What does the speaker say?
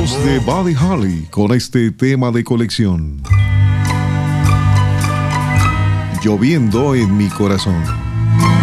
voz de Buddy Holly con este tema de colección, Lloviendo en mi corazón.